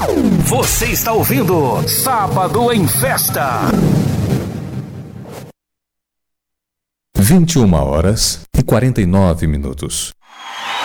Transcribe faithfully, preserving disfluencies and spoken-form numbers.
Você está ouvindo Sábado em Festa. vinte e uma horas e quarenta e nove minutos.